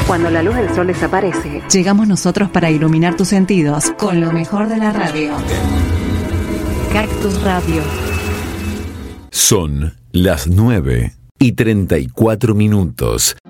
Cuando la luz del sol desaparece, llegamos nosotros para iluminar tus sentidos con lo mejor de la radio. Cactus Radio. Son las 9:34.